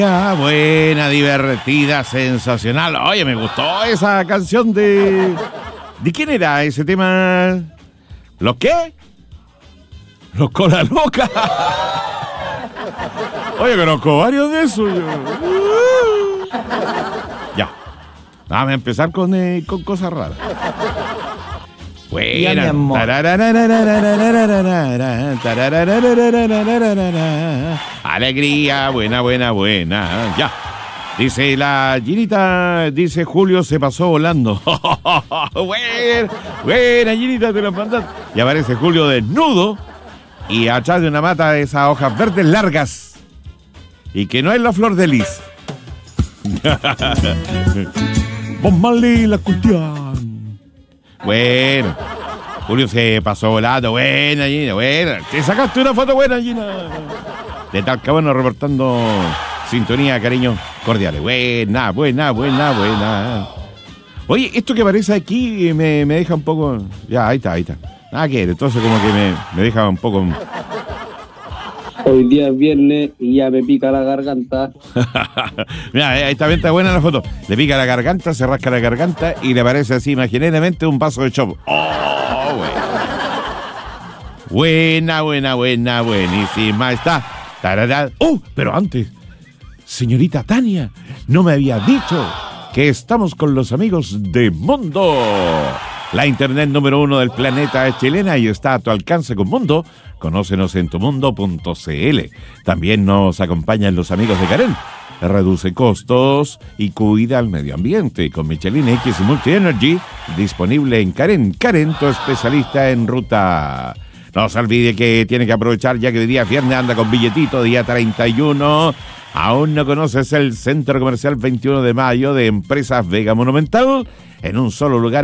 Buena, divertida, sensacional. Oye, me gustó esa canción de... ¿De quién era ese tema? ¿Los qué? Los Cola Loca. Oye, conozco varios de esos. Ya. Vamos a empezar con cosas raras. Buena. Alegría, buena. Ya. Dice la Ginita, dice Julio se pasó volando. Buena Ginita, te lo mandas. Y aparece Julio desnudo y atrás de una mata de esas hojas verdes largas. Y que no es la flor de lis. Vos Marley, la cuestión. Bueno, Julio se pasó volando. Buena Gina, buena. Te sacaste una foto buena, Gina. De Talcahuano reportando sintonía, cariño cordiales. Buena. Oye, esto que aparece aquí me deja un poco... Ya, ahí está. Nada que ver, entonces como que me deja un poco... Hoy día es viernes y ya me pica la garganta. Mira, ahí está buena la foto. Le pica la garganta, se rasca la garganta y le aparece así imaginariamente un vaso de chopo. ¡Oh, buena! Buenísima está. Tarará. Pero antes, señorita Tania, no me había dicho que estamos con los amigos de Mundo. La internet número 1 del planeta es chilena y está a tu alcance con Mundo. Conócenos en tumundo.cl. También nos acompañan los amigos de Karen. Reduce costos y cuida al medio ambiente. Con Michelin X Multi Energy, disponible en Karen. Karen, tu especialista en ruta. No se olvide que tiene que aprovechar ya que hoy día viernes anda con billetito, día 31. ¿Aún no conoces el Centro Comercial 21 de Mayo de Empresas Vega Monumental? En un solo lugar